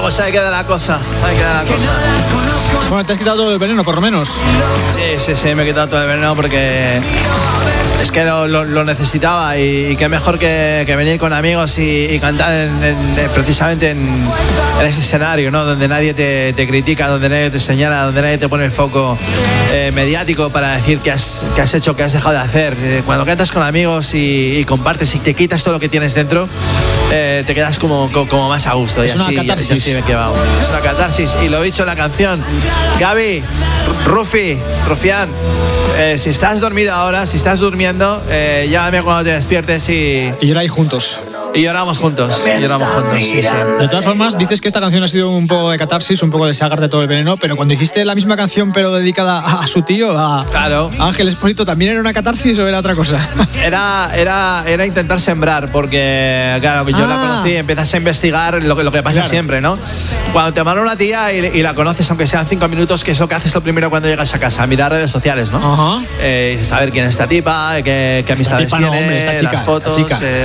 Bueno, pues ahí queda la cosa. Bueno, te has quitado todo el veneno, por lo menos. Sí, me he quitado todo el veneno porque es que lo necesitaba y qué mejor que venir con amigos y cantar precisamente en este escenario, ¿no? Donde nadie te critica, donde nadie te señala, donde nadie te pone el foco mediático para decir qué has hecho, qué has dejado de hacer. Cuando cantas con amigos y compartes y te quitas todo lo que tienes dentro, te quedas como más a gusto. Es una catarsis. Y así me he quedado. Es una catarsis. Y lo he dicho en la canción. Gaby, Rufián, si estás dormido ahora, si estás durmiendo, llámame cuando te despiertes y lloráis juntos. Y lloramos juntos, sí. De todas formas, dices que esta canción ha sido un poco de catarsis, un poco de sacarte todo el veneno, pero cuando hiciste la misma canción pero dedicada a su tío, claro, Ángel Expósito, ¿también era una catarsis o era otra cosa? Era intentar sembrar, porque claro, yo la conocí, empiezas a investigar lo que pasa siempre, ¿no? Cuando te manda una tía y la conoces, aunque sean 5 minutos, que es lo que haces lo primero cuando llegas a casa, mirar redes sociales, ¿no? Saber quién es esta tipa, qué amistades tiene, hombre, esta chica, las fotos,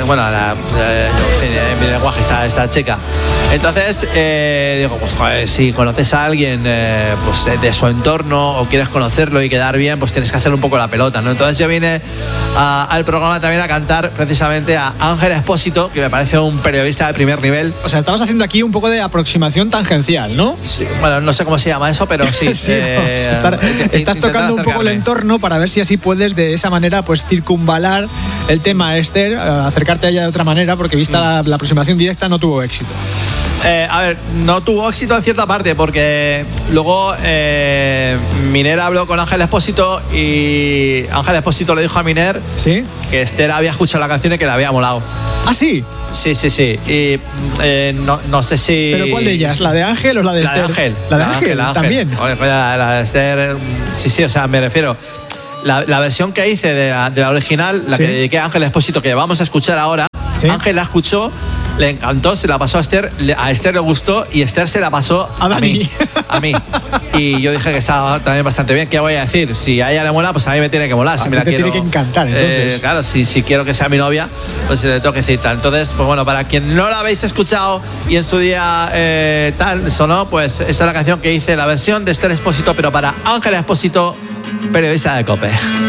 mi lenguaje está checa. Entonces digo, pues joder, si conoces a alguien pues de su entorno o quieres conocerlo y quedar bien, pues tienes que hacer un poco la pelota, ¿no? Entonces yo vine al programa también a cantar precisamente a Ángel Expósito, que me parece un periodista de primer nivel. O sea, estabas haciendo aquí un poco de aproximación tangencial, ¿no? Sí, bueno, no sé cómo se llama eso, pero sí. Estás tocando un poco el entorno para ver si así puedes de esa manera pues circunvalar el tema Esther, acercarte a ella de otra manera, porque vista la aproximación directa no tuvo éxito. A ver, no tuvo éxito en cierta parte, porque luego Miner habló con Ángel Expósito y Ángel Expósito le dijo a Miner que Esther había escuchado la canción y que le había molado. ¿Ah, sí? Sí. Y no sé si... ¿Pero cuál de ellas? ¿La de Ángel o la de Esther? La de Ángel también. La de Esther, sí, o sea, me refiero... La versión que hice de la original, la que dediqué a Ángel Expósito, que vamos a escuchar ahora, Ángel la escuchó, le encantó, se la pasó a Esther le gustó y Esther se la pasó a mí. Y yo dije que estaba también bastante bien. ¿Qué voy a decir? Si a ella le mola, pues a mí me tiene que molar. Si me la quiero, tiene que encantar, entonces. Claro, si quiero que sea mi novia, pues le tengo que decir tal. Entonces, pues bueno, para quien no la habéis escuchado y en su día tal sonó, pues esta es la canción que hice, la versión de Esther Expósito, pero para Ángel Expósito, periodista de COPE.